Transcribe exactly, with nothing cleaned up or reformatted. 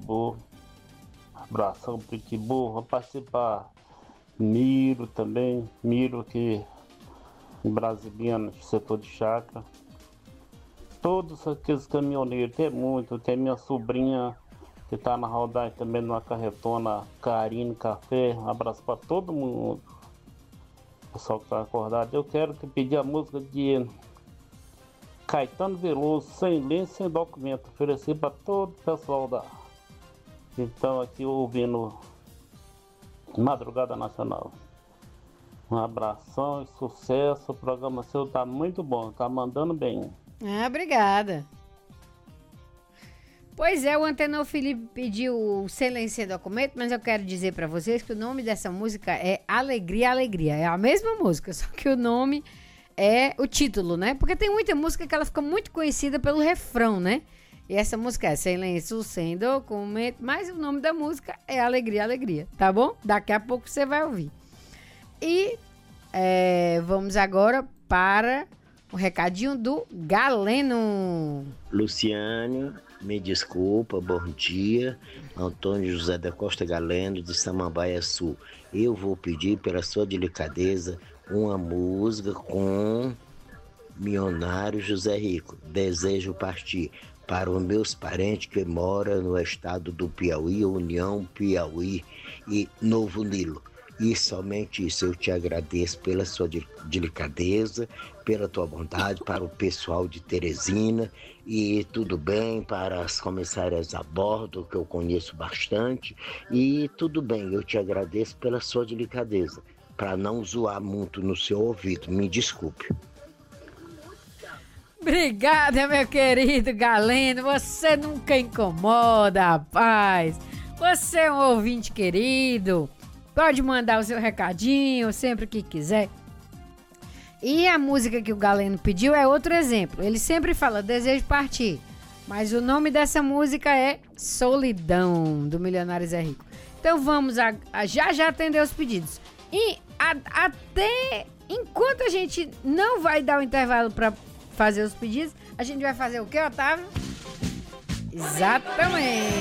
Pitbull. Abração, Pitbull. Vai participar Miro também. Miro aqui em Brasiliano, setor de chácara. Todos aqueles caminhoneiros, tem muito. Tem minha sobrinha que tá na rodagem também numa carretona Carine Café. Um abraço pra todo mundo. Pessoal que tá acordado. Eu quero que pedir a música de Caetano Veloso, Sem Lei, Sem Documento. Ofereci pra todo o pessoal da. Então aqui ouvindo Madrugada Nacional. Um abração e sucesso. O programa seu tá muito bom, tá mandando bem. Ah, obrigada. Pois é, o Antenor Felipe pediu Sem Lei Sem Documento, mas eu quero dizer pra vocês que o nome dessa música é Alegria, Alegria. É a mesma música, só que o nome é o título, né? Porque tem muita música que ela fica muito conhecida pelo refrão, né? E essa música é Sem Lenço, Sem Documento, mas o nome da música é Alegria, Alegria, tá bom? Daqui a pouco você vai ouvir. E é, vamos agora para o recadinho do Galeno. Luciane, me desculpa, bom dia. Antônio José da Costa Galeno, de Samambaia Sul. Eu vou pedir, pela sua delicadeza, uma música com Milionário José Rico. Desejo partir para os meus parentes que moram no estado do Piauí, União Piauí e Novo Nilo. E somente isso, eu te agradeço pela sua delicadeza, pela tua bondade, para o pessoal de Teresina e tudo bem para as comissárias a bordo, que eu conheço bastante, e tudo bem, eu te agradeço pela sua delicadeza, para não zoar muito no seu ouvido, me desculpe. Obrigada, meu querido Galeno, você nunca incomoda, rapaz. Você é um ouvinte querido. Pode mandar o seu recadinho sempre que quiser. E a música que o Galeno pediu é outro exemplo. Ele sempre fala Desejo Partir, mas o nome dessa música é Solidão, do Milionário Zé Rico. Então vamos a, a já já atender os pedidos. E a, até enquanto a gente não vai dar o intervalo para fazer os pedidos, a gente vai fazer o quê, Otávio? Exatamente.